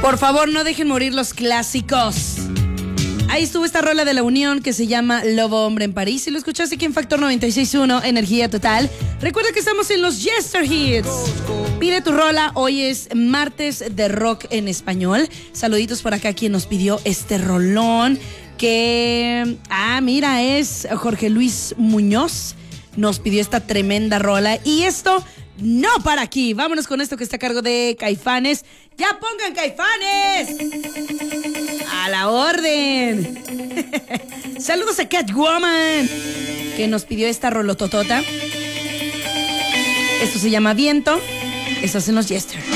Por favor, no dejen morir los clásicos. Ahí estuvo esta rola de La Unión que se llama Lobo Hombre en París. Y lo escuchaste aquí en Factor 96.1, Energía Total. Recuerda que estamos en los Yester Hits. Pide tu rola. Hoy es martes de rock en español. Saluditos por acá quien nos pidió este rolón. Que, mira, es Jorge Luis Muñoz. Nos pidió esta tremenda rola. Y esto no para aquí. Vámonos con esto que está a cargo de Caifanes. ¡Ya pongan Caifanes! ¡A la orden! Saludos a Catwoman, que nos pidió esta rolototota. Esto se llama Viento. Estás en los Yester.